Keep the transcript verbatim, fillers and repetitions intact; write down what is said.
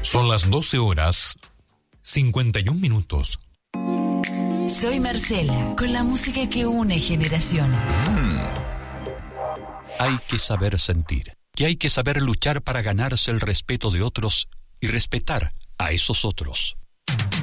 Son las doce horas, cincuenta y un minutos. Soy Marcela, con la música que une generaciones. Mm. Hay que saber sentir, que hay que saber luchar para ganarse el respeto de otros y respetar a esos otros.